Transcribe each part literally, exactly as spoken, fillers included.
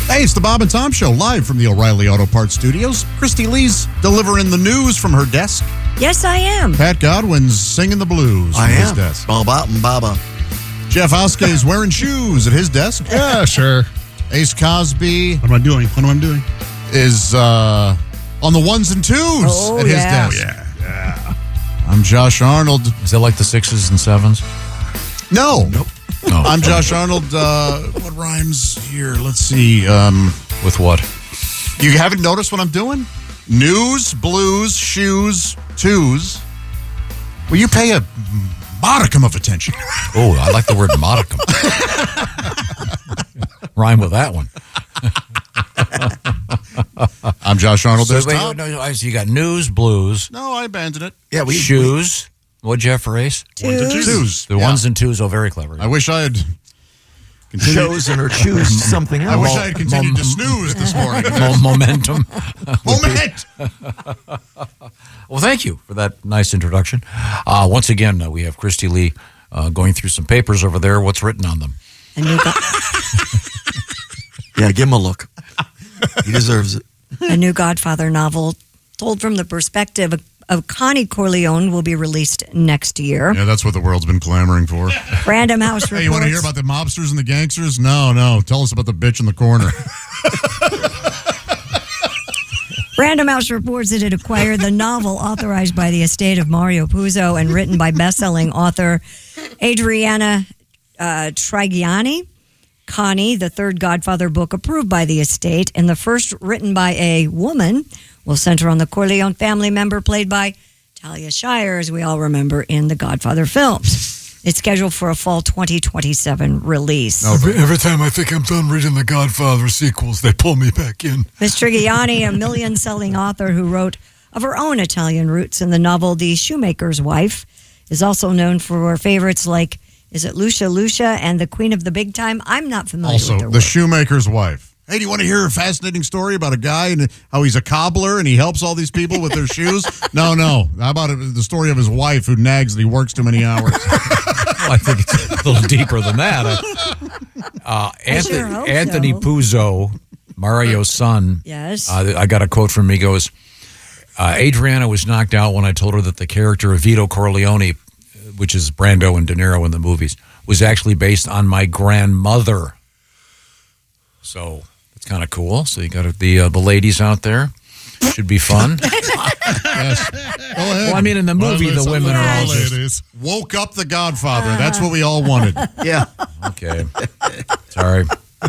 Hey, it's the Bob and Tom Show, live from the O'Reilly Auto Parts Studios. Christy Lee's delivering the news from her desk. Yes, I am. Pat Godwin's singing the blues I from his am. desk. Baba and Baba. Jeff Oskey's wearing shoes at his desk. Yeah, sure. Ace Cosby What am I doing? What am I doing? is uh, on the ones and twos Oh, at his yeah. desk. Yeah, yeah. I'm Josh Arnold. Is that like the sixes and sevens? No. Nope. No. I'm Josh Arnold. Uh, what rhymes here? Let's see. Um, With what? you haven't noticed what I'm doing? News, blues, shoes, twos. Well, you pay a modicum of attention. Oh, I like the word modicum. Rhyme with that one. I'm Josh Arnold. So, There's wait, Tom. no, no, so you got news, blues, No, I abandoned it. Yeah, we shoes. What'd you have for Ace? Twos. Twos. The Yeah. ones and twos. Oh, very clever. I wish I had we continued. chosen or choose something else. I wish I had continued to snooze this morning. Mo- momentum. Moment. Well, thank you for that nice introduction. Uh, once again, uh, we have Christy Lee uh, going through some papers over there. What's written on them? A new, go- Yeah, give him a look. He deserves it. a new Godfather novel told from the perspective of, of Connie Corleone will be released next year. Yeah, that's what the world's been clamoring for. Random House reports. Hey, you want to hear about the mobsters and the gangsters? No, no. Tell us about the bitch in the corner. Random House reports that it acquired the novel authorized by the estate of Mario Puzo and written by best-selling author Adriana uh, Trigiani. Connie, the third Godfather book approved by the estate, and the first written by a woman, will center on the Corleone family member played by Talia Shire, as we all remember in the Godfather films. It's scheduled for a fall twenty twenty-seven release. Every, every time I think I'm done reading the Godfather sequels, they pull me back in. Miss Trigiani, a million-selling author who wrote of her own Italian roots in the novel The Shoemaker's Wife, is also known for her favorites like, is it Lucia Lucia and The Queen of the Big Time? I'm not familiar with Also, her the work. shoemaker's wife. Hey, do you want to hear a fascinating story about a guy and how he's a cobbler and he helps all these people with their shoes? No, no. How about the story of his wife who nags that he works too many hours? Well, I think it's a little deeper than that. Uh, Anthony, sure hope Anthony so. Puzo, Mario's son. Yes. Uh, I got a quote from him. He goes, uh, Adriana was knocked out when I told her that the character of Vito Corleone, which is Brando and De Niro in the movies, was actually based on my grandmother. So it's kind of cool. So you got the uh, the ladies out there. Should be fun. Yes. Go ahead. Well, I mean, in the movie, the women are all just... ladies. Woke up the Godfather. That's what we all wanted. Yeah. Okay. Sorry.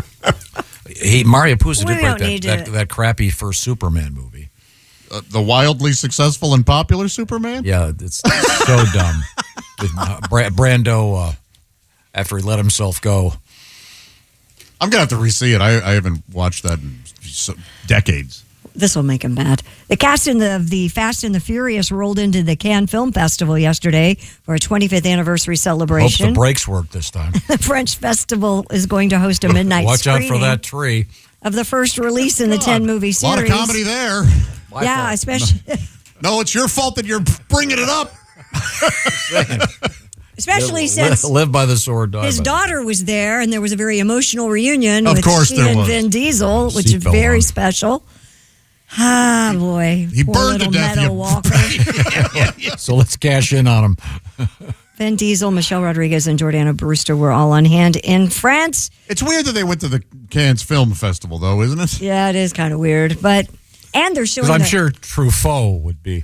He, Mario Puzo We did don't write that, need that, to- that crappy first Superman movie. Uh, the wildly successful and popular Superman? Yeah, it's so dumb. With uh, Bra- Brando, uh, after he let himself go. I'm going to have to re-see it. I, I haven't watched that in so, decades. This will make him mad. The cast in the, of the Fast and the Furious rolled into the Cannes Film Festival yesterday for a twenty-fifth anniversary Hope celebration. the brakes work this time. The French festival is going to host a midnight Watch out for screening that tree. of the first release in the ten-movie A series. lot of comedy there. My Yeah, fault. especially No, it's your fault that you're bringing it up. especially Live, since live by the sword, die his by the- daughter was there, and there was a very emotional reunion Of with course she there and was. Vin Diesel, which is Seatbelt very on. special. Ah, boy. He Poor burned to little death, Meadow you- Walker. So let's cash in on him. Vin Diesel, Michelle Rodriguez, and Jordana Brewster were all on hand in France. It's weird that they went to the Cannes Film Festival, though, isn't it? Yeah, it is kind of weird, but and they're showing. Because I'm the- sure Truffaut would be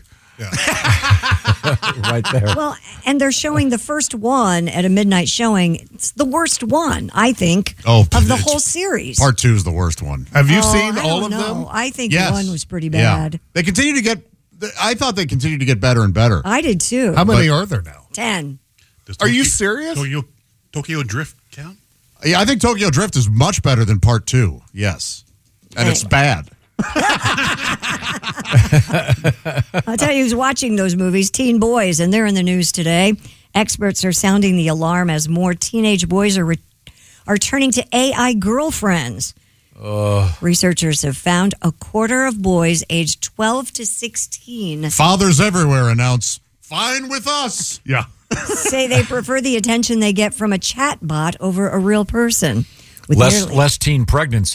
right there. Well, and they're showing the first one at a midnight showing. It's the worst one, I think, Oh, of the it's- whole series. Part two is the worst one. Have you Oh, seen I all don't of know. them? I think Yes. one was pretty Yeah. bad. They continue to get. I thought they continued to get better and better. I did too. How many But- are there now? Ten. Does Are you Tokyo- serious? Tokyo, Tokyo Drift count? Yeah, I think Tokyo Drift is much better than part two. Yes. And it's bad. I'll tell you who's watching those movies, teen boys, and they're in the news today. Experts are sounding the alarm as more teenage boys are re- are turning to A I girlfriends. Uh, Researchers have found a quarter of boys aged twelve to sixteen Fathers everywhere announce, fine with us. Yeah. say they prefer the attention they get from a chat bot over a real person. With less nearly- less teen pregnancy.